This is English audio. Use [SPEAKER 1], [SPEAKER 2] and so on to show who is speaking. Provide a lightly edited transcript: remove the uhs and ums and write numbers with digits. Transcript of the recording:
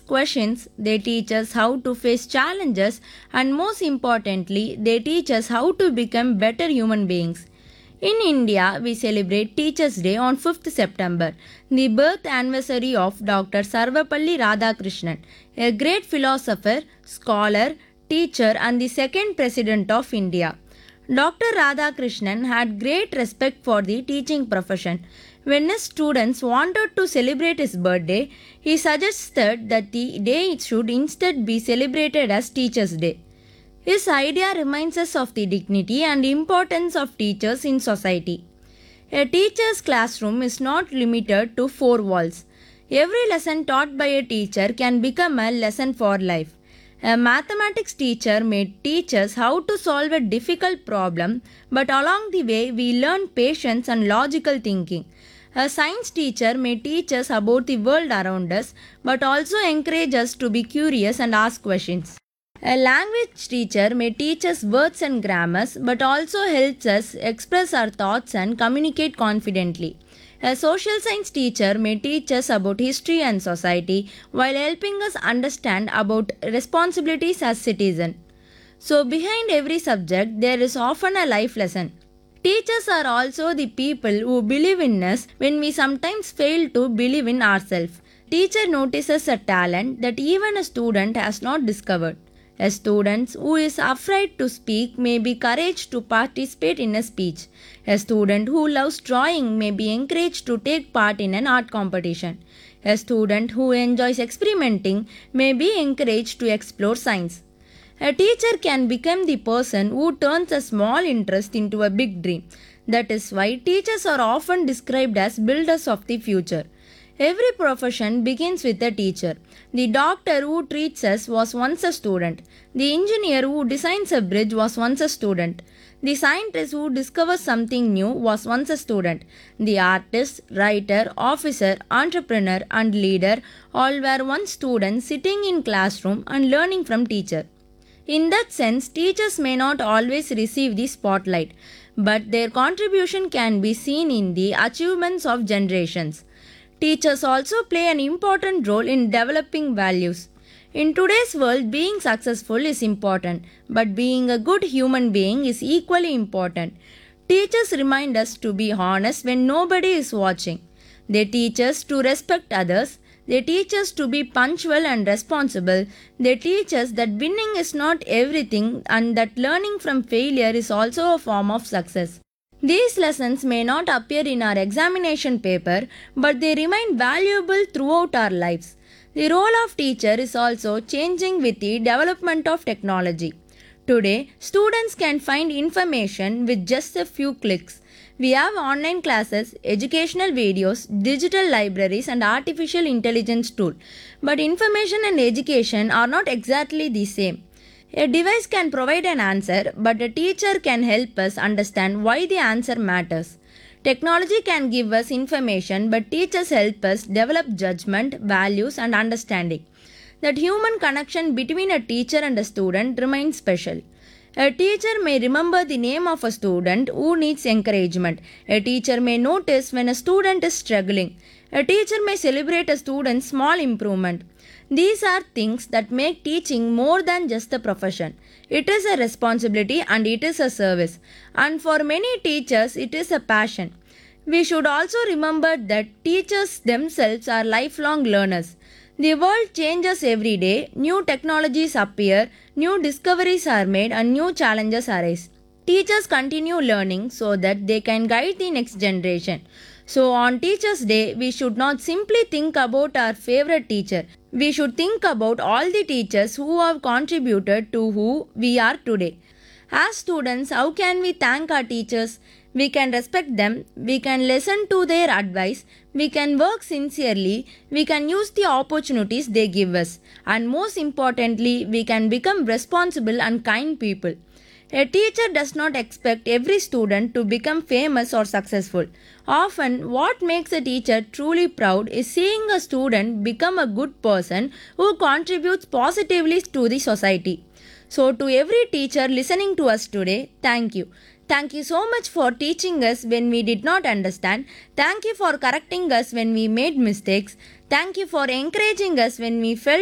[SPEAKER 1] ask questions, they teach us how to face challenges, and most importantly, they teach us how to become better human beings. In India, we celebrate Teachers' Day on 5th September, the birth anniversary of Dr. Sarvapalli Radhakrishnan, a great philosopher, scholar, teacher, and the second President of India. Dr. Radhakrishnan had great respect for the teaching profession. When his students wanted to celebrate his birthday, he suggested that the day should instead be celebrated as Teachers' Day. His idea reminds us of the dignity and importance of teachers in society. A teacher's classroom is not limited to four walls. Every lesson taught by a teacher can become a lesson for life. A mathematics teacher may teach us how to solve a difficult problem, but along the way we learn patience and logical thinking. A science teacher may teach us about the world around us, but also encourage us to be curious and ask questions. A language teacher may teach us words and grammars, but also helps us express our thoughts and communicate confidently. A social science teacher may teach us about history and society while helping us understand about responsibilities as citizens. So, behind every subject, there is often a life lesson. Teachers are also the people who believe in us when we sometimes fail to believe in ourselves. Teacher notices a talent that even a student has not discovered. A student who is afraid to speak may be encouraged to participate in a speech. A student who loves drawing may be encouraged to take part in an art competition. A student who enjoys experimenting may be encouraged to explore science. A teacher can become the person who turns a small interest into a big dream. That is why teachers are often described as builders of the future. Every profession begins with a teacher. The doctor who treats us was once a student. The engineer who designs a bridge was once a student. The scientist who discovers something new was once a student. The artist, writer, officer, entrepreneur, and leader all were once students sitting in classroom and learning from teacher. In that sense, teachers may not always receive the spotlight, but their contribution can be seen in the achievements of generations. Teachers also play an important role in developing values. In today's world, being successful is important, but being a good human being is equally important. Teachers remind us to be honest when nobody is watching. They teach us to respect others. They teach us to be punctual and responsible. They teach us that winning is not everything and that learning from failure is also a form of success. These lessons may not appear in our examination paper, but they remain valuable throughout our lives. The role of teacher is also changing with the development of technology. Today, students can find information with just a few clicks. We have online classes, educational videos, digital libraries, and artificial intelligence tools. But information and education are not exactly the same. A device can provide an answer, but a teacher can help us understand why the answer matters. Technology can give us information, but teachers help us develop judgment, values, and understanding. That human connection between a teacher and a student remains special. A teacher may remember the name of a student who needs encouragement. A teacher may notice when a student is struggling. A teacher may celebrate a student's small improvement. These are things that make teaching more than just a profession. It is a responsibility and it is a service. And for many teachers, it is a passion. We should also remember that teachers themselves are lifelong learners. The world changes every day, new technologies appear, new discoveries are made, and new challenges arise. Teachers continue learning so that they can guide the next generation. So, on Teachers' Day, we should not simply think about our favorite teacher. We should think about all the teachers who have contributed to who we are today. As students, how can we thank our teachers? We can respect them, we can listen to their advice, we can work sincerely, we can use the opportunities they give us, and most importantly, we can become responsible and kind people. A teacher does not expect every student to become famous or successful. Often, what makes a teacher truly proud is seeing a student become a good person who contributes positively to the society. So, to every teacher listening to us today, thank you. Thank you so much for teaching us when we did not understand. Thank you for correcting us when we made mistakes. Thank you for encouraging us when we felt